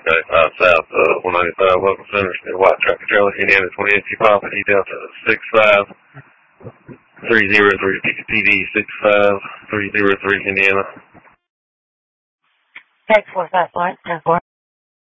Okay, south, 195, Welcome Center, White Tractor Trailer, Indiana 28, Papa, E Delta 65303, PD 65303, Indiana. Text 454,